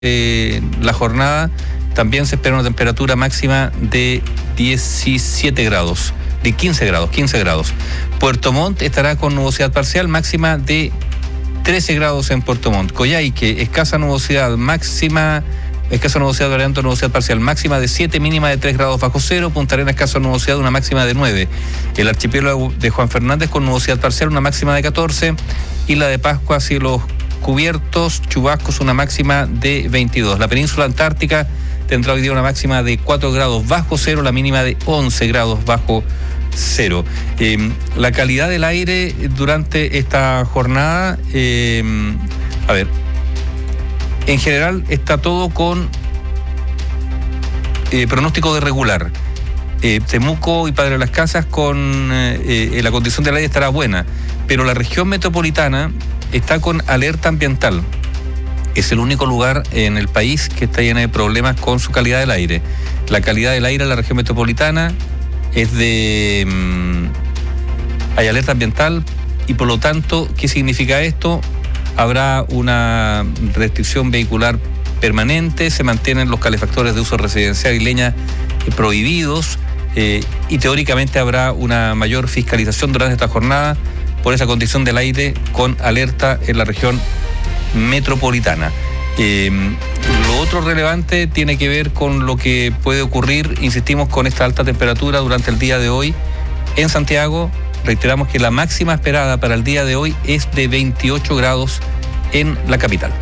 la jornada. También se espera una temperatura máxima de 17 grados, de 15 grados. Puerto Montt estará con nubosidad parcial, máxima de 13 grados en Puerto Montt. Coyhaique, escasa nubosidad variando nubosidad parcial, máxima de 7, mínima de 3 grados bajo cero. Punta Arenas, escasa nubosidad, una máxima de 9. El archipiélago de Juan Fernández con nubosidad parcial, una máxima de 14. Isla de Pascua, cielos cubiertos, chubascos, una máxima de 22. La península antártica tendrá hoy día una máxima de 4 grados bajo cero, la mínima de 11 grados bajo cero. La calidad del aire durante esta jornada, en general está todo con pronóstico de regular. Temuco y Padre de las Casas con la condición del aire estará buena, pero la región metropolitana está con alerta ambiental. Es el único lugar en el país que está lleno de problemas con su calidad del aire. La calidad del aire en la región metropolitana es de... hay alerta ambiental y por lo tanto, ¿qué significa esto? Habrá una restricción vehicular permanente, se mantienen los calefactores de uso residencial y leña prohibidos y teóricamente habrá una mayor fiscalización durante esta jornada por esa condición del aire con alerta en la región metropolitana. Lo otro relevante tiene que ver con lo que puede ocurrir, insistimos, con esta alta temperatura durante el día de hoy en Santiago. Reiteramos que la máxima esperada para el día de hoy es de 28 grados en la capital.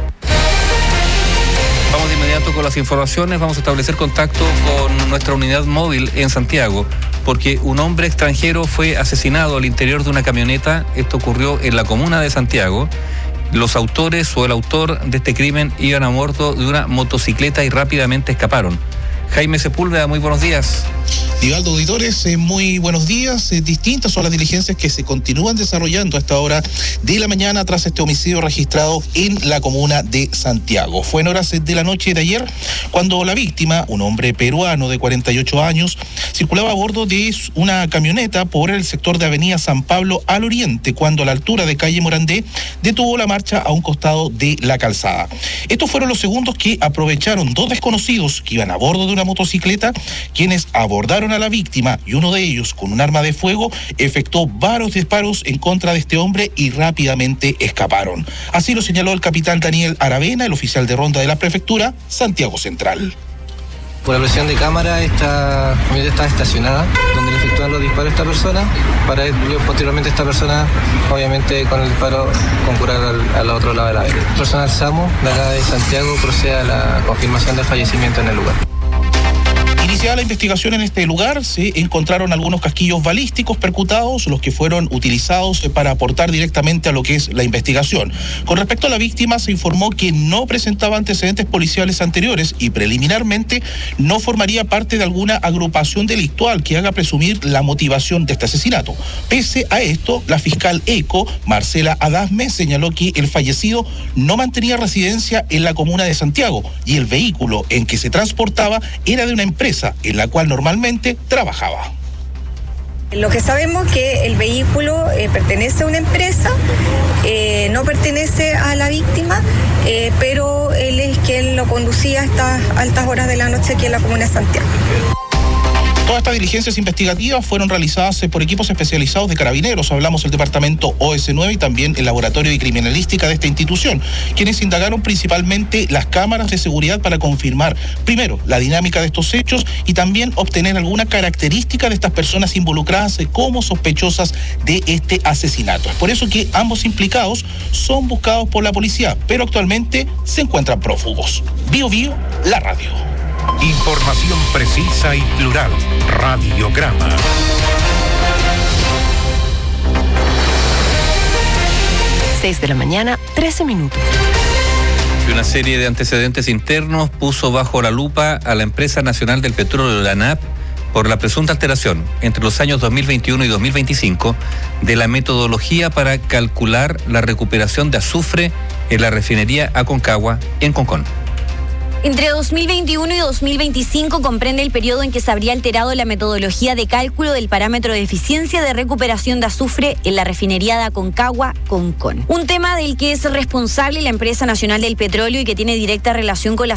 Vamos de inmediato con las informaciones. Vamos a establecer contacto con nuestra unidad móvil en Santiago, porque un hombre extranjero fue asesinado al interior de una camioneta. Esto ocurrió en la comuna de Santiago. Los autores o el autor de este crimen iban a bordo de una motocicleta y rápidamente escaparon. Jaime Sepúlveda, muy buenos días. Divaldo, auditores, muy buenos días. Distintas son las diligencias que se continúan desarrollando a esta hora de la mañana tras este homicidio registrado en la comuna de Santiago. Fue en horas de la noche de ayer cuando la víctima, un hombre peruano de 48 años, circulaba a bordo de una camioneta por el sector de Avenida San Pablo al oriente, cuando a la altura de calle Morandé detuvo la marcha a un costado de la calzada. Estos fueron los segundos que aprovecharon dos desconocidos que iban a bordo de una motocicleta, quienes abordaron a la víctima y uno de ellos con un arma de fuego efectuó varios disparos en contra de este hombre y rápidamente escaparon. Así lo señaló el capitán Daniel Aravena, el oficial de ronda de la prefectura Santiago Central. Por la presión de cámara, esta camioneta está estacionada, donde le efectúan los disparos a esta persona, para posteriormente esta persona, obviamente con el disparo, concurrir al otro lado de la vereda. El personal SAMU de acá de Santiago procede a la confirmación del fallecimiento en el lugar. Iniciada la investigación en este lugar, se encontraron algunos casquillos balísticos percutados, los que fueron utilizados para aportar directamente a lo que es la investigación. Con respecto a la víctima, se informó que no presentaba antecedentes policiales anteriores y preliminarmente no formaría parte de alguna agrupación delictual que haga presumir la motivación de este asesinato. Pese a esto, la fiscal ECO, Marcela Adasme, señaló que el fallecido no mantenía residencia en la comuna de Santiago y el vehículo en que se transportaba era de una empresa en la cual normalmente trabajaba. Lo que sabemos es que el vehículo pertenece a una empresa, no pertenece a la víctima, pero él es quien lo conducía a estas altas horas de la noche aquí en la comuna de Santiago. Todas estas diligencias investigativas fueron realizadas por equipos especializados de carabineros. Hablamos del departamento OS9 y también el laboratorio de criminalística de esta institución, quienes indagaron principalmente las cámaras de seguridad para confirmar, primero, la dinámica de estos hechos y también obtener alguna característica de estas personas involucradas como sospechosas de este asesinato. Es por eso que ambos implicados son buscados por la policía, pero actualmente se encuentran prófugos. Bio Bio, la radio. Información precisa y plural. Radiograma. Seis de la mañana, 13 minutos. Una serie de antecedentes internos puso bajo la lupa a la empresa nacional del petróleo, la ANAP, por la presunta alteración entre los años 2021 y 2025 de la metodología para calcular la recuperación de azufre en la refinería Aconcagua en Concón. Entre 2021 y 2025 comprende el periodo en que se habría alterado la metodología de cálculo del parámetro de eficiencia de recuperación de azufre en la refinería de Aconcagua, Concon. Un tema del que es responsable la Empresa Nacional del Petróleo y que tiene directa relación con la